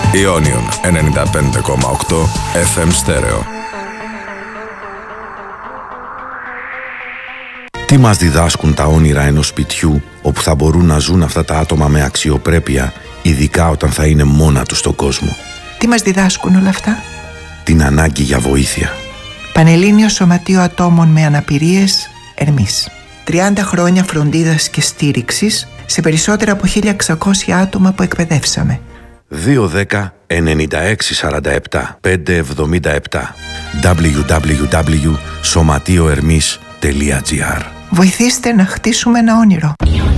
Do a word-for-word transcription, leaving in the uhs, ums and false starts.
Ιόνιον ενενήντα πέντε κόμμα οκτώ εφ εμ στέρεο. Τι μας διδάσκουν τα όνειρα ενός σπιτιού όπου θα μπορούν να ζουν αυτά τα άτομα με αξιοπρέπεια, ειδικά όταν θα είναι μόνα τους στον κόσμο? Τι μας διδάσκουν όλα αυτά? Την ανάγκη για βοήθεια. Πανελλήνιο Σωματείο Ατόμων με Αναπηρίες, Ερμής. τριάντα χρόνια φροντίδας και στήριξης σε περισσότερα από χίλια εξακόσια άτομα που εκπαιδεύσαμε. δύο δέκα ενενήντα έξι σαράντα επτά πεντακόσια εβδομήντα επτά double-u double-u double-u τελεία σωματείο ερμής τελεία τζι άρ. Βοηθήστε να χτίσουμε ένα όνειρο.